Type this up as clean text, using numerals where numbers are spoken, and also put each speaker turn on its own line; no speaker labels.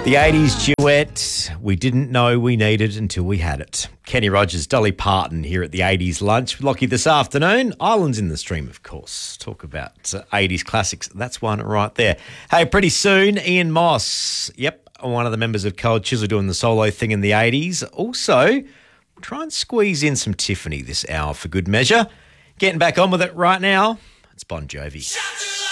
The 80s duet we didn't know we needed until we had it. Kenny Rogers, Dolly Parton here at the 80s lunch with Lockie this afternoon. Islands in the Stream, of course. Talk about 80s classics. That's one right there. Hey, pretty soon, Ian Moss. Yep, one of the members of Cold Chisel doing the solo thing in the 80s. Also, we'll try and squeeze in some Tiffany this hour for good measure. Getting back on with it right now, it's Bon Jovi.